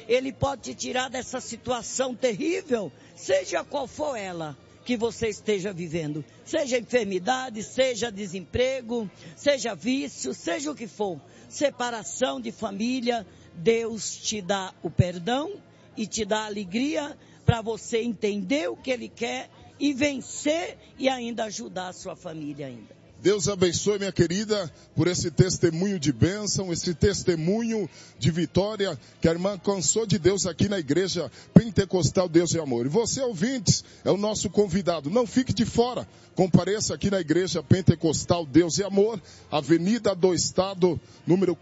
Ele pode te tirar dessa situação terrível, seja qual for ela que você esteja vivendo. Seja enfermidade, seja desemprego, seja vício, seja o que for. Separação de família, Deus te dá o perdão e te dá alegria para você entender o que Ele quer e vencer e ainda ajudar a sua família ainda. Deus abençoe, minha querida, por esse testemunho de bênção, esse testemunho de vitória que a irmã alcançou de Deus aqui na igreja Pentecostal Deus e Amor. E você, ouvintes, é o nosso convidado. Não fique de fora. Compareça aqui na igreja Pentecostal Deus e Amor, Avenida do Estado, número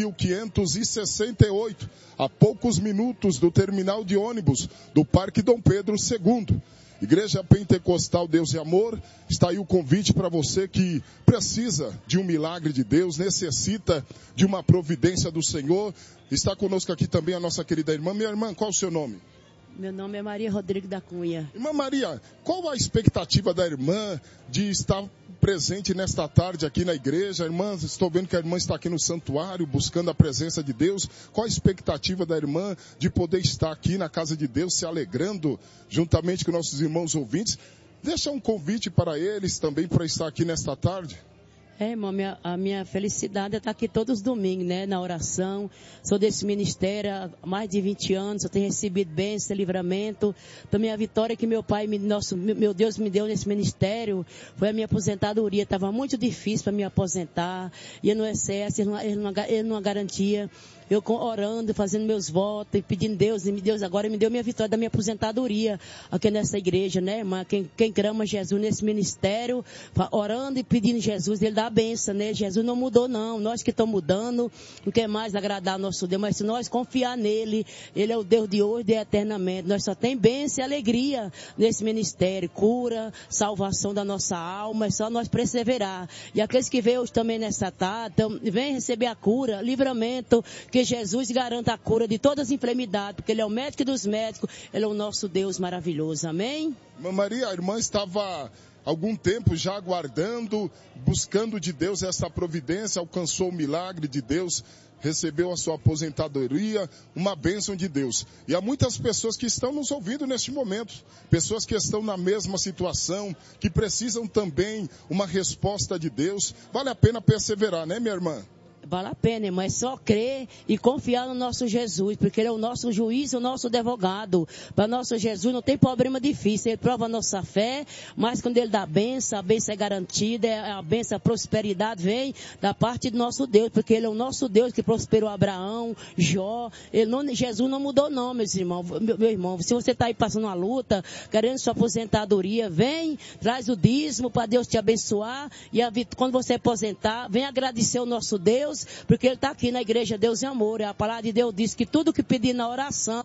4568, a poucos minutos do terminal de ônibus do Parque Dom Pedro II. Igreja Pentecostal Deus e Amor, está aí o convite para você que precisa de um milagre de Deus, necessita de uma providência do Senhor. Está conosco aqui também a nossa querida irmã. Minha irmã, qual o seu nome? Meu nome é Maria Rodrigues da Cunha. Irmã Maria, qual a expectativa da irmã de estar presente nesta tarde aqui na igreja? Irmã, estou vendo que a irmã está aqui no santuário buscando a presença de Deus. Qual a expectativa da irmã de poder estar aqui na casa de Deus, se alegrando juntamente com nossos irmãos ouvintes? Deixa um convite para eles também para estar aqui nesta tarde. Irmão, a minha felicidade é estar aqui todos os domingos, né, na oração. Sou desse ministério há mais de 20 anos, eu tenho recebido bênção, livramento. Também a vitória que meu pai, meu Deus me deu nesse ministério foi a minha aposentadoria. Estava muito difícil para me aposentar, ia no excesso, ele não garantia. Eu orando, fazendo meus votos e pedindo Deus, e Deus agora me deu minha vitória da minha aposentadoria aqui nessa igreja, né, irmã? Quem clama Jesus nesse ministério, orando e pedindo Jesus, Ele dá a benção, né? Jesus não mudou, não. Nós que estamos mudando, não quer mais agradar nosso Deus, mas se nós confiar nele, Ele é o Deus de hoje e eternamente. Nós só tem bênção e alegria nesse ministério, cura, salvação da nossa alma, é só nós perseverar. E aqueles que veem hoje também nessa tarde, vem receber a cura, livramento, que Jesus garanta a cura de todas as enfermidades, porque Ele é o médico dos médicos, Ele é o nosso Deus maravilhoso, amém? Irmã Maria, a irmã estava algum tempo já aguardando, buscando de Deus essa providência, alcançou o milagre de Deus, recebeu a sua aposentadoria, uma bênção de Deus. E há muitas pessoas que estão nos ouvindo neste momento, pessoas que estão na mesma situação, que precisam também uma resposta de Deus. Vale a pena perseverar, né, minha irmã? Vale a pena, irmão, é só crer e confiar no nosso Jesus, porque Ele é o nosso juiz, o nosso advogado. Para nosso Jesus não tem problema difícil, Ele prova a nossa fé, mas quando Ele dá a benção é garantida, a benção, a prosperidade vem da parte do nosso Deus, porque Ele é o nosso Deus que prosperou Abraão, Jó. Jesus não mudou não, meus irmãos, meu irmão. Se você está aí passando uma luta, querendo sua aposentadoria, vem, traz o dízimo para Deus te abençoar, e quando você aposentar, vem agradecer o nosso Deus, porque Ele está aqui na igreja Deus e Amor. A palavra de Deus diz que tudo que pedir na oração,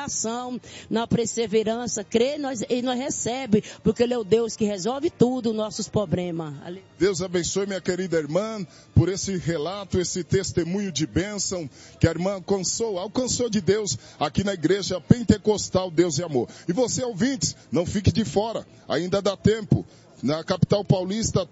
na perseverança, crê, e nós recebe, porque Ele é o Deus que resolve tudo, nossos problemas. Deus abençoe, minha querida irmã, por esse relato, esse testemunho de bênção que a irmã alcançou de Deus aqui na igreja Pentecostal Deus e Amor. E você, ouvintes, não fique de fora, ainda dá tempo. Na capital paulista,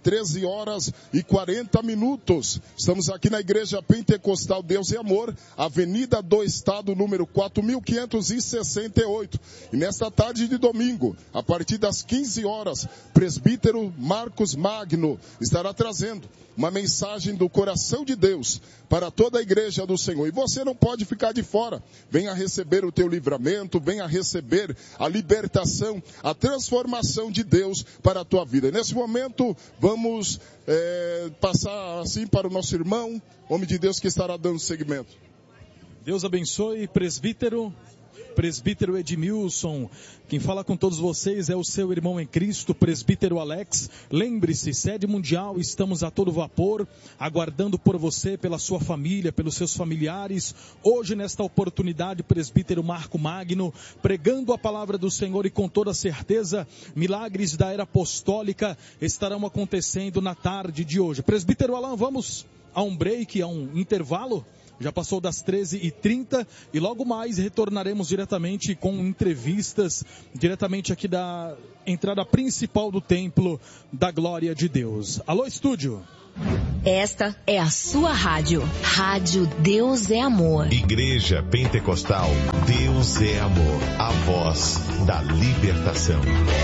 13h40. Estamos aqui na igreja Pentecostal Deus e Amor, Avenida do Estado, número 4568. E nesta tarde de domingo, a partir das 15 horas, presbítero Marcos Magno estará trazendo uma mensagem do coração de Deus para toda a igreja do Senhor. E você não pode ficar de fora. Venha receber o teu livramento, venha receber a libertação, a transformação de Deus para a tua vida. E nesse momento, vamos passar assim para o nosso irmão, homem de Deus que estará dando seguimento. Deus abençoe, presbítero Edmilson. Quem fala com todos vocês é o seu irmão em Cristo, presbítero Alex. Lembre-se, sede mundial, estamos a todo vapor, aguardando por você, pela sua família, pelos seus familiares. Hoje, nesta oportunidade, presbítero Marco Magno, pregando a palavra do Senhor, e com toda certeza, milagres da era apostólica estarão acontecendo na tarde de hoje. Presbítero Alan, vamos a um break, a um intervalo? já passou das 13h30 e logo mais retornaremos diretamente com entrevistas, diretamente aqui da entrada principal do Templo da Glória de Deus. Alô, estúdio! Esta é a sua rádio. Rádio Deus é Amor. Igreja Pentecostal Deus é Amor. A voz da libertação.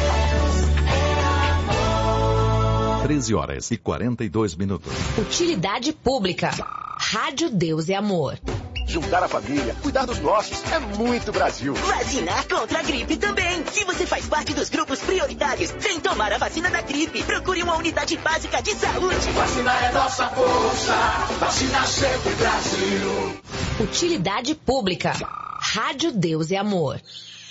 13h42. Utilidade pública. Rádio Deus é Amor. Juntar a família, cuidar dos nossos, é muito Brasil. Vacinar contra a gripe também. Se você faz parte dos grupos prioritários, vem tomar a vacina da gripe. Procure uma unidade básica de saúde. Vacinar é nossa força. Vacinar sempre Brasil. Utilidade pública. Rádio Deus é Amor.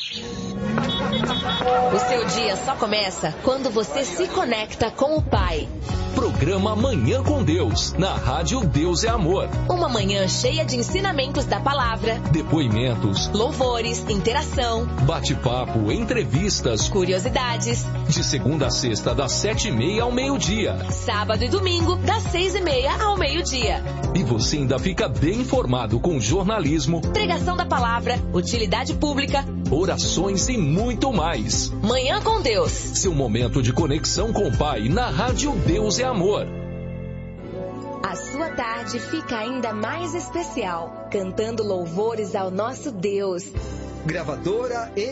O seu dia só começa quando você se conecta com o Pai. Programa Manhã com Deus, na Rádio Deus é Amor. Uma manhã cheia de ensinamentos da palavra, depoimentos, louvores, interação, bate-papo, entrevistas, curiosidades. De segunda a sexta, das 7h30 ao meio-dia. Sábado e domingo, das 6h30 ao meio-dia. E você ainda fica bem informado com jornalismo, pregação da palavra, utilidade pública, orações e muito mais. Manhã com Deus. Seu momento de conexão com o Pai na Rádio Deus é Amor. A sua tarde fica ainda mais especial, cantando louvores ao nosso Deus. Gravadora